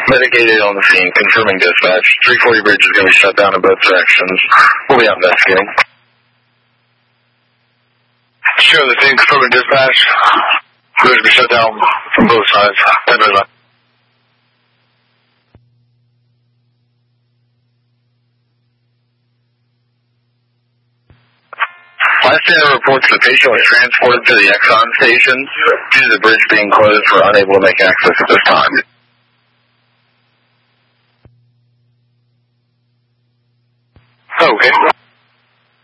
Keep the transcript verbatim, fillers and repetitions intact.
Mitigated on the scene, confirming dispatch. three forty bridge is going to be shut down in both directions. We'll be out investigating. Sure, the scene, confirming dispatch. Bridge will be shut down from both sides. ten minutes. Last day reports the patient was transported to the Exxon station due to the bridge being closed. We're unable to make access at this time. Okay.